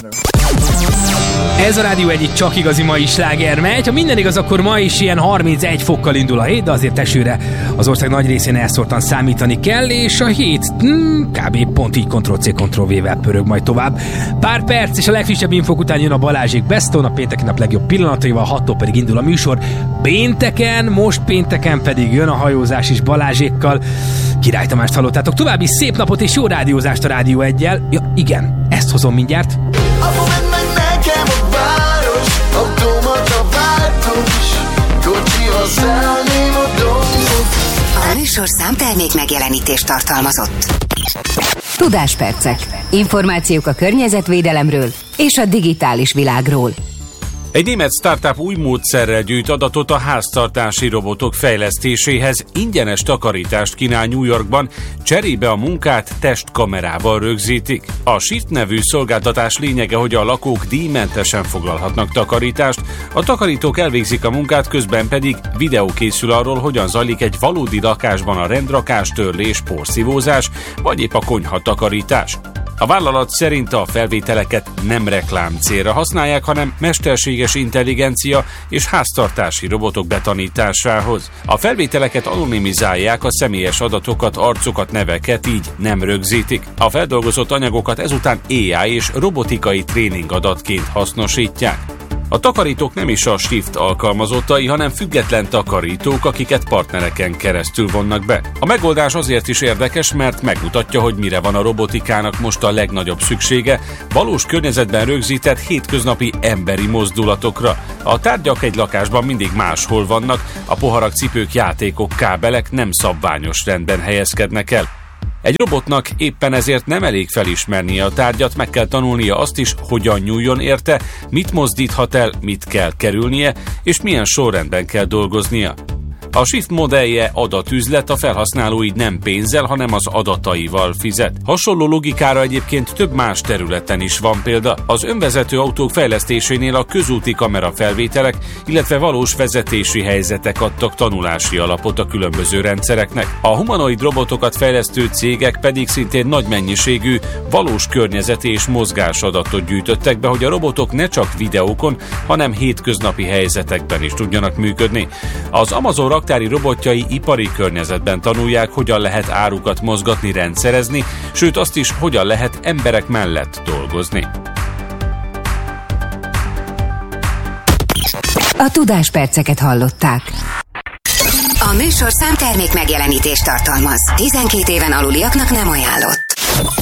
Ez a Rádió egyik csak igazi mai sláger megy. Ha minden igaz, akkor ma is ilyen 31 fokkal indul a hét, de azért esőre az ország nagy részén elszórtan számítani kell, és a hét kb. Pont így Ctrl-C, Ctrl-V-vel pörög majd tovább. Pár perc, és a legfrissebb infók után jön a Balázsék Best of, a pénteki nap legjobb pillanataival, 6-tól pedig indul a műsor. Pénteken pedig jön a hajózás is Balázsékkal. Király Tamást hallottátok. További szép napot és jó rádiózást a Rádió 1-jel. Ja, igen, ezt hozom mindjárt. Nekem a város, automata váltós, kocsival szállném a dombot. A műsor számtermék megjelenítést tartalmazott. Tudáspercek. Információk a környezetvédelemről és a digitális világról. Egy német startup új módszerrel gyűjt adatot a háztartási robotok fejlesztéséhez, ingyenes takarítást kínál New Yorkban, cserébe a munkát testkamerával rögzítik. A Shift nevű szolgáltatás lényege, hogy a lakók díjmentesen foglalhatnak takarítást, a takarítók elvégzik a munkát, közben pedig videó készül arról, hogyan zajlik egy valódi lakásban a rendrakás, törlés, porszívózás, vagy épp a konyha takarítás. A vállalat szerint a felvételeket nem reklám célra használják, hanem mesterséges intelligencia és háztartási robotok betanításához. A felvételeket anonimizálják, a személyes adatokat, arcokat, neveket így nem rögzítik. A feldolgozott anyagokat ezután AI és robotikai tréning adatként hasznosítják. A takarítók nem is a Shift alkalmazottai, hanem független takarítók, akiket partnereken keresztül vonnak be. A megoldás azért is érdekes, mert megmutatja, hogy mire van a robotikának most a legnagyobb szüksége, valós környezetben rögzített hétköznapi emberi mozdulatokra. A tárgyak egy lakásban mindig máshol vannak, a poharak, cipők, játékok, kábelek nem szabványos rendben helyezkednek el. Egy robotnak éppen ezért nem elég felismernie a tárgyat, meg kell tanulnia azt is, hogyan nyúljon érte, mit mozdíthat el, mit kell kerülnie, és milyen sorrendben kell dolgoznia. A Shift modellje adatüzlet, a felhasználó így nem pénzzel, hanem az adataival fizet. Hasonló logikára egyébként több más területen is van példa. Az önvezető autók fejlesztésénél a közúti kamerafelvételek, illetve valós vezetési helyzetek adtak tanulási alapot a különböző rendszereknek. A humanoid robotokat fejlesztő cégek pedig szintén nagy mennyiségű, valós környezeti és mozgásadatot gyűjtöttek be, hogy a robotok ne csak videókon, hanem hétköznapi helyzetekben is tudjanak működni. Az Amazon raktári robotjai ipari környezetben tanulják, hogyan lehet árukat mozgatni, rendszerezni, sőt azt is, hogyan lehet emberek mellett dolgozni. A tudásperceket hallották. A műsor számtermék megjelenítést tartalmaz. 12 éven aluliaknak nem ajánlott.